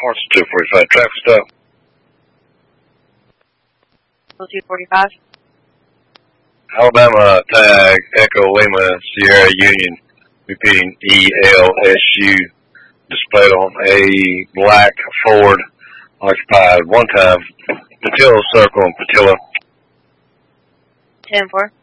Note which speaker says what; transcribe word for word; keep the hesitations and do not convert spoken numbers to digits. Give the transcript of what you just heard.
Speaker 1: Horse two forty-five, traffic stop.
Speaker 2: two forty-five.
Speaker 1: Alabama tag Echo Lima Sierra Union, repeating E L S U, displayed on a black Ford, occupied one time, Patillo Circle in Patillo.
Speaker 2: ten four.